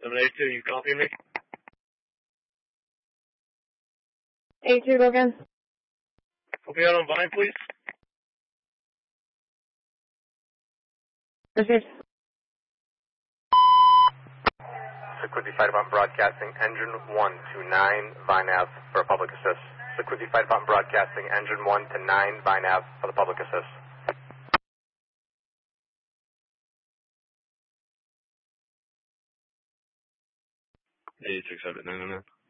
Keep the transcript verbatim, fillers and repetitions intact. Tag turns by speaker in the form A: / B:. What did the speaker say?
A: seven eight two, you copy me?
B: eight two, go again.
A: Put me out on Vine, please.
B: Received.
C: Sequency Fight Department Broadcasting, Engine one to nine, Vine Ave for public assist. Sequency Fight Department Broadcasting, Engine one to nine, Vine Ave for the public assist.
A: eight six seven nine nine.